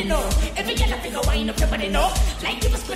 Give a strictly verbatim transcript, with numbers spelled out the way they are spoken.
know. Every girl a figure wine up your body know. Like you was